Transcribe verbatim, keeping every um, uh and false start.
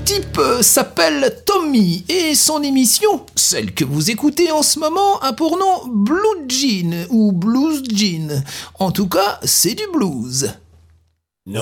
type euh, s'appelle Tommy et son émission, celle que vous écoutez en ce moment, a pour nom Blue Jean ou Blues Jean. En tout cas, c'est du blues.